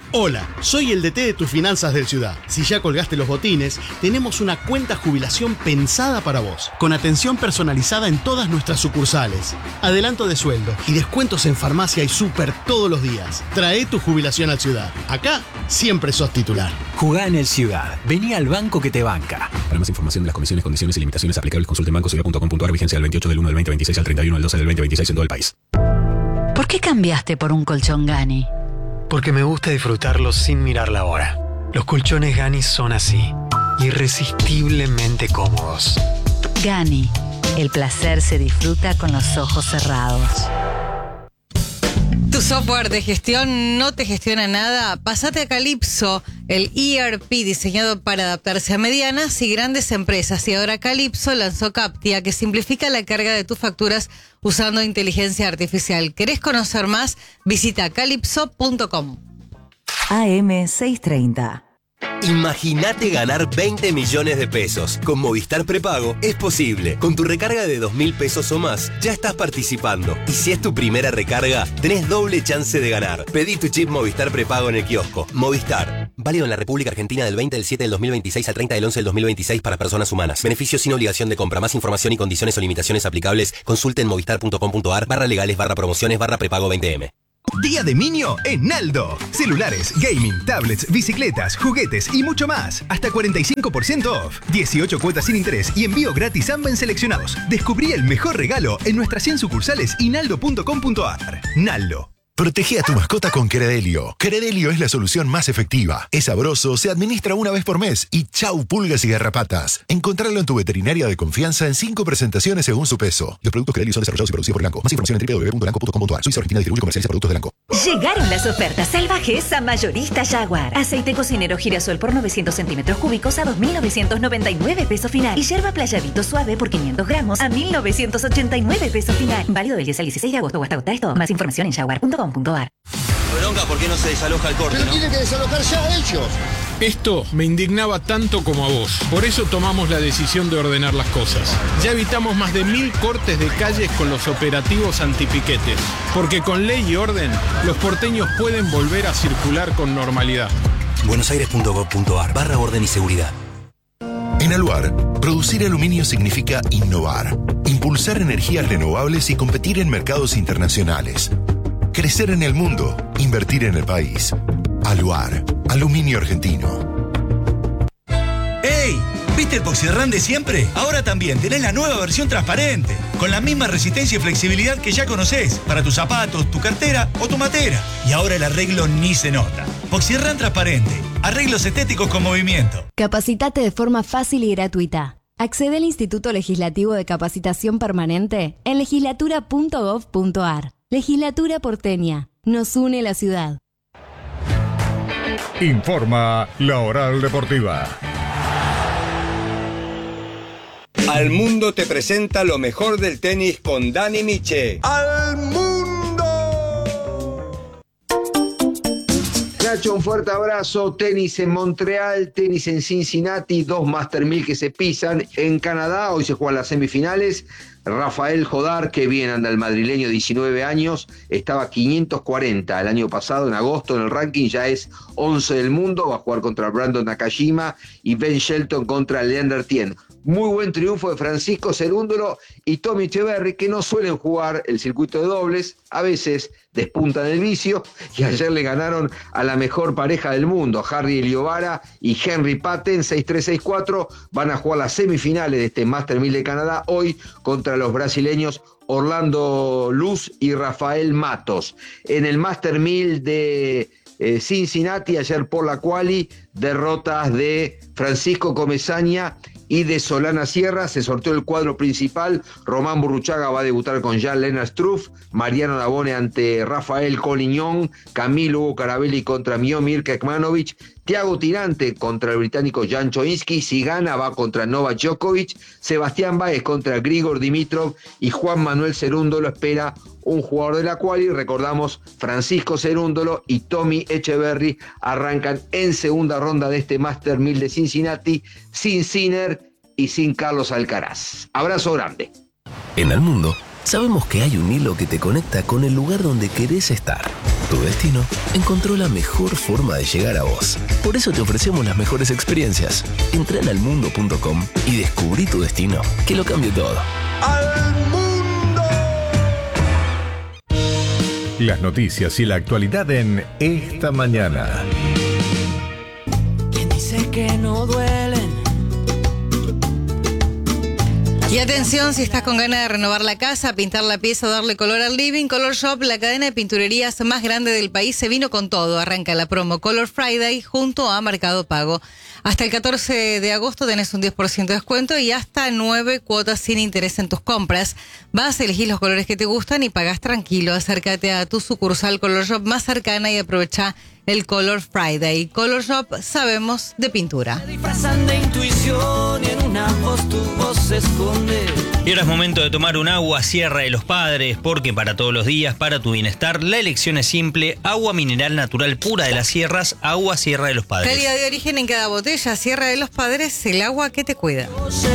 Hola, soy el DT de tus finanzas del Ciudad. Si ya colgaste los botines, tenemos una cuenta jubilación pensada para vos, con atención personalizada en todas nuestras sucursales, adelanto de sueldo y descuentos en farmacia y súper todos los días. Trae tu jubilación al Ciudad. Acá siempre sos titular. Jugá en el Ciudad. Vení al banco que te banca. Para más información de las comisiones, condiciones y limitaciones aplicables, consulte en bancociudad.com.ar. Vigencia del 28 del 1 del 2026 al 31 del 12 del 2026 en todo el país. ¿Por qué cambiaste por un colchón Gani? Porque me gusta disfrutarlos sin mirar la hora. Los colchones Gani son así, irresistiblemente cómodos. Gani, el placer se disfruta con los ojos cerrados. ¿Tu software de gestión no te gestiona nada? Pásate a Calypso, el ERP diseñado para adaptarse a medianas y grandes empresas. Y ahora Calypso lanzó Captia, que simplifica la carga de tus facturas usando inteligencia artificial. ¿Querés conocer más? Visita calypso.com. AM 630. Imagínate ganar 20 millones de pesos. Con Movistar Prepago es posible. Con tu recarga de 2.000 pesos o más, ya estás participando. Y si es tu primera recarga, tenés doble chance de ganar. Pedí tu chip Movistar Prepago en el kiosco. Movistar. Válido en la República Argentina del 20 del 7 del 2026 al 30 del 11 del 2026 para personas humanas. Beneficios sin obligación de compra. Más información y condiciones o limitaciones aplicables, consulte en movistar.com.ar/legales/prepago 20M. Día de Minio en Naldo. Celulares, gaming, tablets, bicicletas, juguetes y mucho más. Hasta 45% off. 18 cuotas sin interés y envío gratis AMBA en seleccionados. Descubrí el mejor regalo en nuestras 100 sucursales y naldo.com.ar. Naldo. Protege a tu mascota con Credelio. Credelio es la solución más efectiva. Es sabroso, se administra una vez por mes y chau pulgas y garrapatas. Encontralo en tu veterinaria de confianza en 5 presentaciones según su peso. Los productos Credelio son desarrollados y producidos por Elanco. Más información en www.elanco.com.ar. Suiza Argentina distribuye y comercializa productos de Elanco. Llegaron las ofertas salvajes a Mayorista Jaguar. Aceite cocinero girasol por 900 centímetros cúbicos a 2.999 pesos final. Y yerba playadito suave por 500 gramos a 1.989 pesos final. Válido del 10 al 16 de agosto o hasta agotar esto. Más información en jaguar.com.ar. Bronca, ¿por qué no se desaloja el corte? Pero tienen que desalojar ya ellos. Esto me indignaba tanto como a vos. Por eso tomamos la decisión de ordenar las cosas. Ya evitamos más de 1.000 cortes de calles con los operativos antipiquetes. Porque con ley y orden, los porteños pueden volver a circular con normalidad. buenosaires.gov.ar/orden y seguridad. En Aluar, producir aluminio significa innovar, impulsar energías renovables y competir en mercados internacionales. Crecer en el mundo, invertir en el país. Aluar, aluminio argentino. ¡Ey! ¿Viste el Poxirrán de siempre? Ahora también tenés la nueva versión transparente, con la misma resistencia y flexibilidad que ya conocés, para tus zapatos, tu cartera o tu matera. Y ahora el arreglo ni se nota. Poxirrán transparente, arreglos estéticos con movimiento. Capacitate de forma fácil y gratuita. Accede al Instituto Legislativo de Capacitación Permanente en legislatura.gov.ar. Legislatura porteña. Nos une la ciudad. Informa La Oral Deportiva. Al Mundo te presenta lo mejor del tenis con Dani Miche. ¡Al mundo! Nacho, un fuerte abrazo. Tenis en Montreal, tenis en Cincinnati, 2 Master 1000 que se pisan. En Canadá, hoy se juegan las semifinales. Rafael Jodar, que bien anda el madrileño, 19 años, estaba 540 el año pasado, en agosto en el ranking, ya es 11 del mundo, va a jugar contra Brandon Nakajima y Ben Shelton contra Leander Tien. Muy buen triunfo de Francisco Cerúndolo y Tommy Echeverry, que no suelen jugar el circuito de dobles, a veces despuntan el vicio, y ayer le ganaron a la mejor pareja del mundo, Harry Eliovara y Henry Patten, 6-3, 6-4, van a jugar las semifinales de este Master 1000 de Canadá, hoy contra los brasileños Orlando Luz y Rafael Matos. En el Master 1000 de Cincinnati, ayer por la quali, derrotas de Francisco Comesaña y de Solana Sierra. Se sorteó el cuadro principal. Román Burruchaga va a debutar con Jan-Lennard Struff, Mariano Navone ante Rafael Collignon, Camilo Hugo Carabelli contra Miomir Kekmanovic, Thiago Tirante contra el británico Jan Choinsky, si gana va contra Novak Djokovic, Sebastián Báez contra Grigor Dimitrov y Juan Manuel Cerúndolo espera un jugador de la quali. Recordamos, Francisco Cerúndolo y Tommy Echeverry arrancan en segunda ronda de este Master 1000 de Cincinnati, sin Sinner y sin Carlos Alcaraz. Abrazo grande. En el mundo, sabemos que hay un hilo que te conecta con el lugar donde querés estar. Tu destino encontró la mejor forma de llegar a vos. Por eso te ofrecemos las mejores experiencias. Entra en almundo.com y descubrí tu destino, que lo cambie todo. ¡Al mundo! Las noticias y la actualidad en Esta Mañana. ¿Quién dice que no duelen? Y atención, si estás con ganas de renovar la casa, pintar la pieza o darle color al living, Color Shop, la cadena de pinturerías más grande del país, se vino con todo. Arranca la promo Color Friday junto a Mercado Pago. Hasta el 14 de agosto tenés un 10% de descuento y hasta 9 cuotas sin interés en tus compras. Vas a elegir los colores que te gustan y pagás tranquilo. Acércate a tu sucursal Color Shop más cercana y aprovecha el Color Friday. Color Shop, sabemos de pintura. Disfrazan de intuición y en una voz tu voz se esconde. Y ahora es momento de tomar un agua Sierra de los Padres, porque para todos los días, para tu bienestar, la elección es simple: agua mineral natural pura de las sierras, agua Sierra de los Padres. Calidad de origen en cada botella, Sierra de los Padres, el agua que te cuida.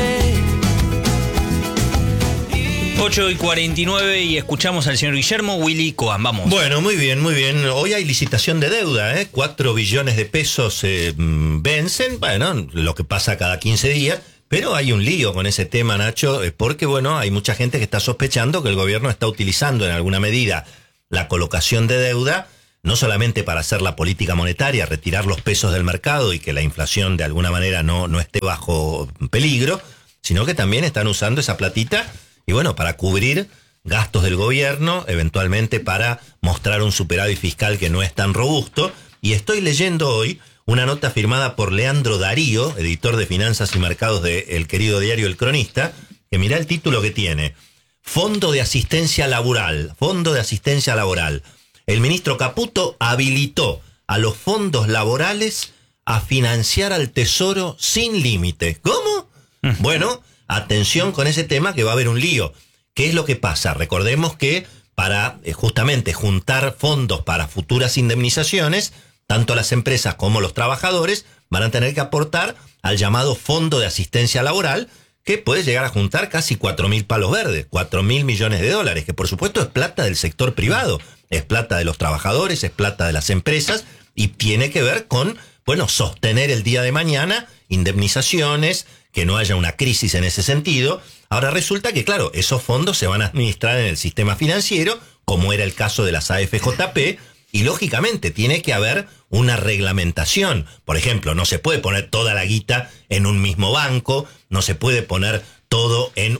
8:49 y escuchamos al señor Guillermo Willy Coan. Vamos. Bueno, muy bien, muy bien. Hoy hay licitación de deuda, 4 billones de pesos vencen. Bueno, lo que pasa cada 15 días. Pero hay un lío con ese tema, Nacho, porque bueno, hay mucha gente que está sospechando que el gobierno está utilizando en alguna medida la colocación de deuda, no solamente para hacer la política monetaria, retirar los pesos del mercado y que la inflación de alguna manera no esté bajo peligro, sino que también están usando esa platita y bueno, para cubrir gastos del gobierno, eventualmente para mostrar un superávit fiscal que no es tan robusto. Y estoy leyendo hoy una nota firmada por Leandro Darío, editor de Finanzas y Mercados del querido diario El Cronista, que mirá el título que tiene: Fondo de Asistencia Laboral. Fondo de Asistencia Laboral. El ministro Caputo habilitó a los fondos laborales a financiar al Tesoro sin límite. ¿Cómo? Bueno, atención con ese tema, que va a haber un lío. ¿Qué es lo que pasa? Recordemos que para justamente juntar fondos para futuras indemnizaciones, tanto las empresas como los trabajadores van a tener que aportar al llamado Fondo de Asistencia Laboral, que puede llegar a juntar casi 4.000 palos verdes, 4.000 millones de dólares, que por supuesto es plata del sector privado, es plata de los trabajadores, es plata de las empresas, y tiene que ver con, bueno, sostener el día de mañana indemnizaciones, que no haya una crisis en ese sentido. Ahora resulta que, claro, esos fondos se van a administrar en el sistema financiero, como era el caso de las AFJP, y lógicamente tiene que haber una reglamentación. Por ejemplo, no se puede poner toda la guita en un mismo banco, no se puede poner todo en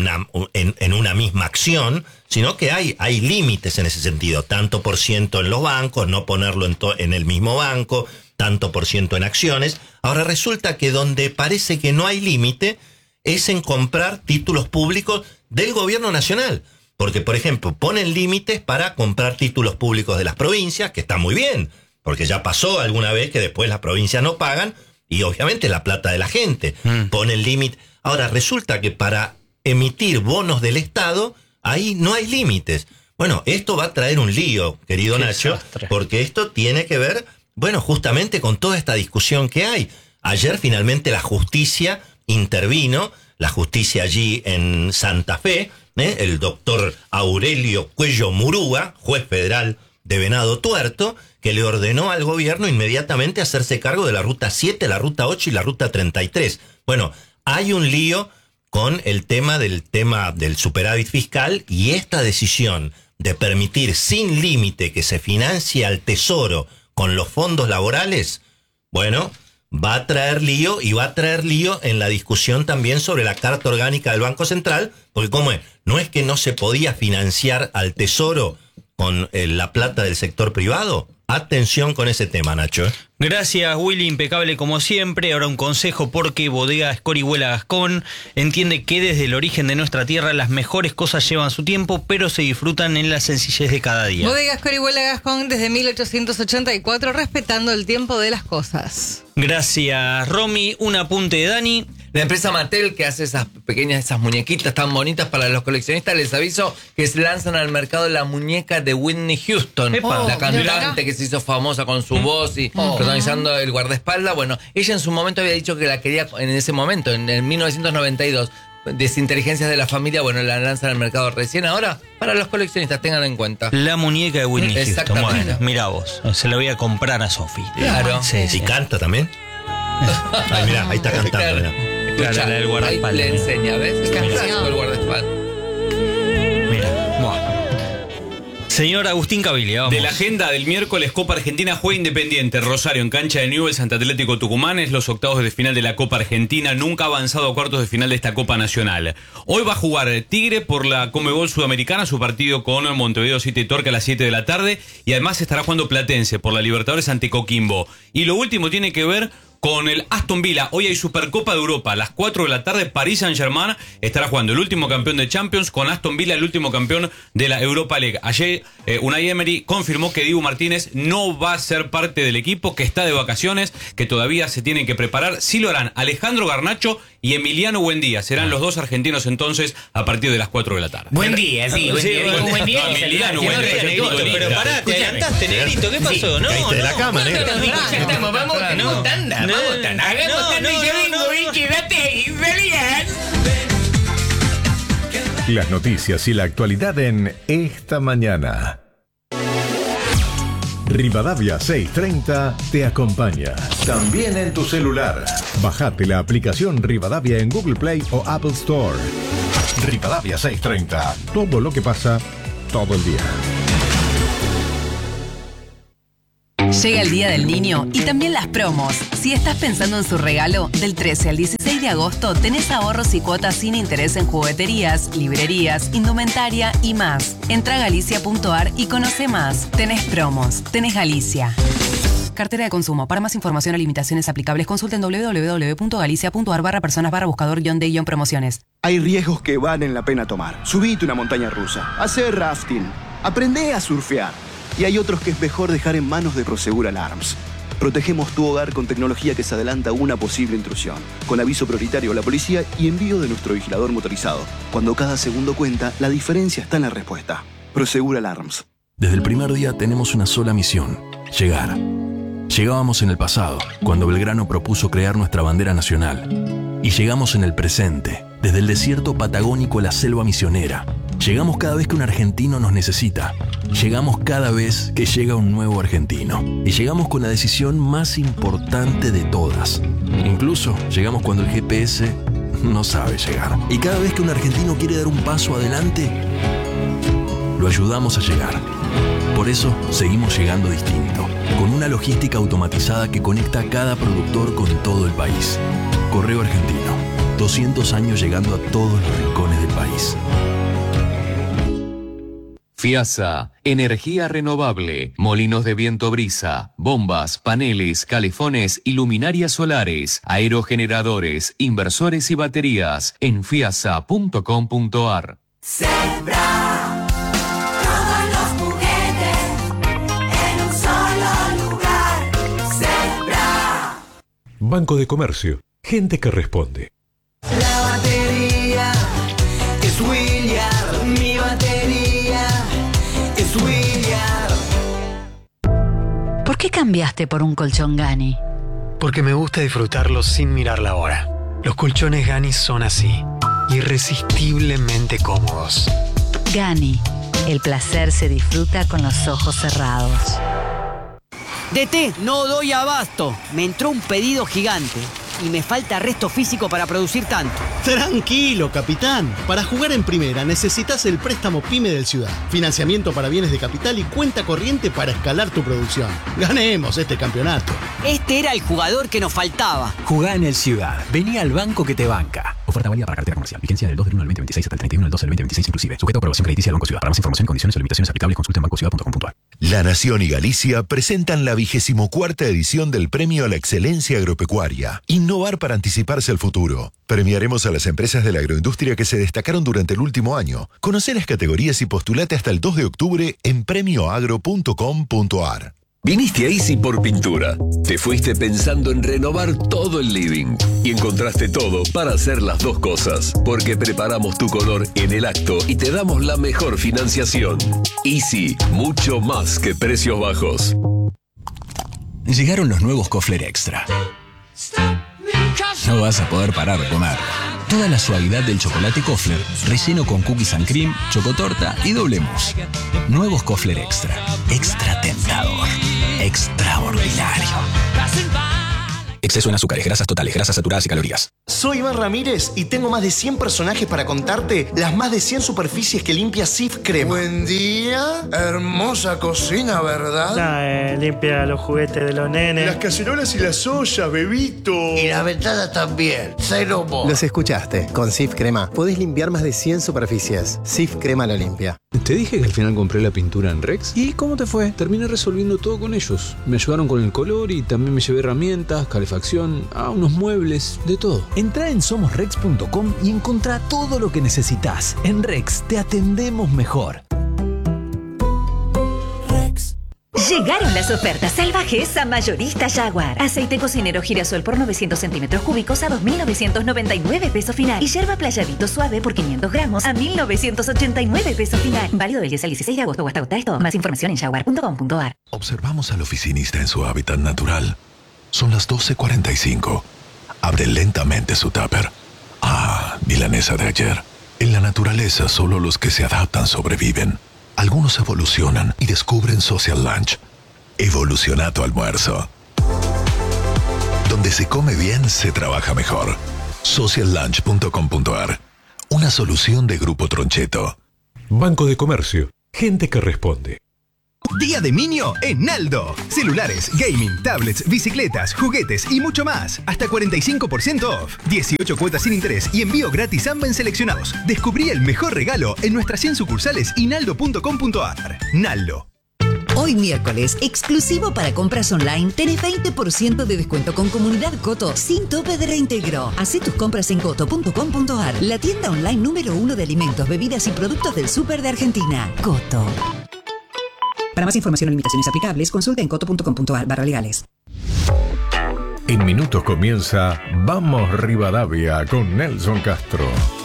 una misma acción, sino que hay límites en ese sentido. Tanto por ciento en los bancos, no ponerlo en el mismo banco, tanto por ciento en acciones. Ahora resulta que donde parece que no hay límite es en comprar títulos públicos del gobierno nacional. Porque, por ejemplo, ponen límites para comprar títulos públicos de las provincias, que está muy bien, porque ya pasó alguna vez que después las provincias no pagan, y obviamente la plata de la gente. Ponen límite. Ahora, resulta que para emitir bonos del Estado, ahí no hay límites. Bueno, esto va a traer un lío, querido Nacho, porque esto tiene que ver, bueno, justamente con toda esta discusión que hay. Ayer finalmente la justicia intervino, la justicia allí en Santa Fe, el doctor Aurelio Cuello Murúa, juez federal de Venado Tuerto, que le ordenó al gobierno inmediatamente hacerse cargo de la ruta 7, la ruta 8 y la ruta 33. Bueno, hay un lío con el tema del superávit fiscal, y esta decisión de permitir sin límite que se financie al Tesoro con los fondos laborales, bueno, va a traer lío, y va a traer lío en la discusión también sobre la Carta Orgánica del Banco Central, porque ¿cómo es? ¿No es que no se podía financiar al Tesoro con la plata del sector privado? Atención con ese tema, Nacho. Gracias, Willy, impecable como siempre. Ahora un consejo, porque Bodega Escorihuela Gascón entiende que desde el origen de nuestra tierra las mejores cosas llevan su tiempo, pero se disfrutan en la sencillez de cada día. Bodega Escorihuela Gascón desde 1884, respetando el tiempo de las cosas. Gracias, Romy. Un apunte de Dani. La empresa Mattel, que hace esas muñequitas tan bonitas para los coleccionistas, les aviso que se lanzan al mercado la muñeca de Whitney Houston, la cantante que se hizo famosa con su voz y protagonizando el guardaespaldas. Bueno, ella en su momento había dicho que la quería, en ese momento, en el 1992, desinteligencias de la familia, bueno, la lanzan al mercado recién ahora. Para los coleccionistas, tengan en cuenta. La muñeca de Whitney Houston. Exactamente. Bueno, mira vos, se la voy a comprar a Sofi. Claro. Sí, sí. ¿Y canta también? Ay, mirá, ahí está cantando. Claro. Mirá. Claro, la del guardaespaldas. Ahí le enseña, ¿ves? Es clásico el guardaespaldas. Mira, bueno. Señor Agustín Cabilia, vamos. De la agenda del miércoles, Copa Argentina juega Independiente, Rosario en cancha de Newell's ante Atlético Tucumán, es los octavos de final de la Copa Argentina, nunca ha avanzado a cuartos de final de esta Copa Nacional. Hoy va a jugar Tigre por la Conmebol Sudamericana, su partido con Montevideo City Torque a las 7 de la tarde, y además estará jugando Platense por la Libertadores ante Coquimbo. Y lo último tiene que ver con el Aston Villa. Hoy hay Supercopa de Europa. A las 4 de la tarde, Paris Saint-Germain estará jugando el último campeón de Champions con Aston Villa, el último campeón de la Europa League. Ayer Unai Emery confirmó que Dibu Martínez no va a ser parte del equipo, que está de vacaciones, que todavía se tienen que preparar. Sí lo harán Alejandro Garnacho y Emiliano Buendía. Serán los dos argentinos entonces a partir de las 4 de la tarde. Buen día, sí. Buen día. Emiliano Buendía. Pero pará, te adelantaste, Negrito. ¿Qué pasó? No, caíste de la cama, negro. Ya estamos, vamos, tenemos tanda. Vamos, tanda. Hagamos tanda y ya vengo, y quédate ahí, feliz. Las noticias y la actualidad en Esta Mañana. Rivadavia 630 te acompaña. También en tu celular. Bajate la aplicación Rivadavia en Google Play o Apple Store. Rivadavia 630. Todo lo que pasa, todo el día. Llega el Día del Niño y también las promos. Si estás pensando en su regalo, del 13 al 16 de agosto tenés ahorros y cuotas sin interés en jugueterías, librerías, indumentaria y más. Entra a galicia.ar y conoce más. Tenés promos. Tenés Galicia. Cartera de consumo. Para más información o limitaciones aplicables, consulten www.galicia.ar/personas/buscador-de-promociones. Hay riesgos que valen la pena tomar. Subite una montaña rusa, hacer rafting, aprende a surfear. Y hay otros que es mejor dejar en manos de Prosegur Alarms. Protegemos tu hogar con tecnología que se adelanta a una posible intrusión, con aviso prioritario a la policía y envío de nuestro vigilador motorizado. Cuando cada segundo cuenta, la diferencia está en la respuesta. Prosegur Alarms. Desde el primer día tenemos una sola misión: llegar. Llegábamos en el pasado, cuando Belgrano propuso crear nuestra bandera nacional. Y llegamos en el presente, desde el desierto patagónico a la selva misionera. Llegamos cada vez que un argentino nos necesita. Llegamos cada vez que llega un nuevo argentino. Y llegamos con la decisión más importante de todas. Incluso llegamos cuando el GPS no sabe llegar. Y cada vez que un argentino quiere dar un paso adelante, lo ayudamos a llegar. Por eso seguimos llegando distinto, con una logística automatizada que conecta a cada productor con todo el país. Correo Argentino, 200 años llegando a todos los rincones del país. FIASA, energía renovable, molinos de viento brisa, bombas, paneles, calefones y luminarias solares, aerogeneradores, inversores y baterías en fiasa.com.ar. Sembra todos los juguetes en un solo lugar. Sembra. Banco de Comercio. Gente que responde. La batería es William, mi batería es William. ¿Por qué cambiaste por un colchón Gani? Porque me gusta disfrutarlos sin mirar la hora. Los colchones Gani son así, irresistiblemente cómodos. Gani, el placer se disfruta con los ojos cerrados. DT, no doy abasto. Me entró un pedido gigante y me falta resto físico para producir tanto. Tranquilo, capitán. Para jugar en primera necesitas el préstamo PYME del Ciudad. Financiamiento para bienes de capital y cuenta corriente para escalar tu producción. Ganemos este campeonato. Este era el jugador que nos faltaba. Jugá en el Ciudad. Vení al banco que te banca. Oferta válida para cartera comercial. Vigencia del 2 del 1 del 2026 hasta el 31 del 12 del 2026 inclusive. Sujeto a aprobación crediticia del Banco Ciudad. Para más información, condiciones o limitaciones aplicables, consulta en bancociudad.com.ar. La Nación y Galicia presentan la 24ª edición del Premio a la Excelencia Agropecuaria. Innovar para anticiparse al futuro. Premiaremos a las empresas de la agroindustria que se destacaron durante el último año. Conoce las categorías y postulate hasta el 2 de octubre en premioagro.com.ar. Viniste a Easy por pintura. Te fuiste pensando en renovar todo el living y encontraste todo para hacer las dos cosas, porque preparamos tu color en el acto y te damos la mejor financiación. Easy, mucho más que precios bajos. Llegaron los nuevos Kofler Extra. No vas a poder parar de comer. Toda la suavidad del chocolate Kofler, relleno con cookies and cream, chocotorta y doble mousse. Nuevos Kofler Extra. Extra tentador. Extraordinario. Exceso en azúcares, grasas totales, grasas saturadas y calorías. Soy Iván Ramírez y tengo más de 100 personajes para contarte las más de 100 superficies que limpia Cif Crema. Buen día, hermosa cocina, ¿verdad? Limpia los juguetes de los nenes. Las cacerolas y las ollas, bebito. Y la ventana también, cero mo. Los escuchaste, con Cif Crema podés limpiar más de 100 superficies. Cif Crema lo limpia. Te dije que al final compré la pintura en Rex. ¿Y cómo te fue? Terminé resolviendo todo con ellos. Me ayudaron con el color y también me llevé herramientas, calefacción, unos muebles, de todo. Entrá en somosrex.com y encontrá todo lo que necesitas. En Rex te atendemos mejor. Llegaron las ofertas salvajes a Mayorista Jaguar. Aceite cocinero girasol por 900 centímetros cúbicos a 2.999 pesos final. Y yerba playadito suave por 500 gramos a 1.989 pesos final. Válido del 10 al 16 de agosto o hasta agotar esto. Más información en jaguar.com.ar. Observamos al oficinista en su hábitat natural. Son las 12:45. Abre lentamente su tupper. Milanesa de ayer. En la naturaleza solo los que se adaptan sobreviven. Algunos evolucionan y descubren Social Lunch. Evoluciona tu almuerzo. Donde se come bien, se trabaja mejor. Sociallunch.com.ar. Una solución de Grupo Troncheto. Banco de Comercio. Gente que responde. Día de Niño en Naldo. Celulares, gaming, tablets, bicicletas, juguetes y mucho más. Hasta 45% off. 18 cuotas sin interés y envío gratis en seleccionados. Descubrí el mejor regalo en nuestras 100 sucursales y naldo.com.ar. Naldo. Hoy miércoles, exclusivo para compras online, tenés 20% de descuento con Comunidad Coto sin tope de reintegro. Hacé tus compras en coto.com.ar, la tienda online número 1 de alimentos, bebidas y productos del súper de Argentina. Coto. Para más información o limitaciones aplicables, consulta en coto.com.ar/legales. En minutos comienza Vamos Rivadavia con Nelson Castro.